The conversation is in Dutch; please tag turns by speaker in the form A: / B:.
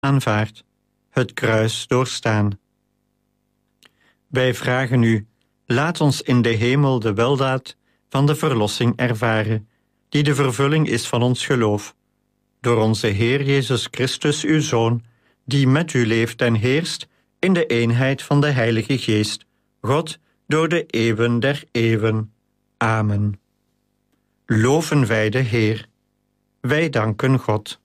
A: aanvaard, het kruis doorstaan. Wij vragen u, laat ons in de hemel de weldaad van de verlossing ervaren, die de vervulling is van ons geloof. Door onze Heer Jezus Christus, uw Zoon, die met u leeft en heerst in de eenheid van de Heilige Geest, God, door de eeuwen der eeuwen. Amen. Loven wij de Heer. Wij danken God.